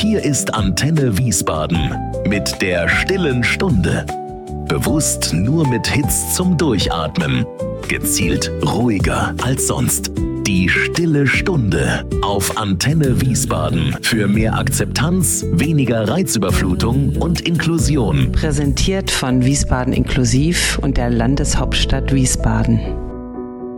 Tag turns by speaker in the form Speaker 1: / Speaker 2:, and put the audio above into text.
Speaker 1: Hier ist Antenne Wiesbaden mit der stillen Stunde. Bewusst nur mit Hits zum Durchatmen. Gezielt ruhiger als sonst. Die stille Stunde auf Antenne Wiesbaden für mehr Akzeptanz, weniger Reizüberflutung und Inklusion.
Speaker 2: Präsentiert von Wiesbaden Inklusiv und der Landeshauptstadt Wiesbaden.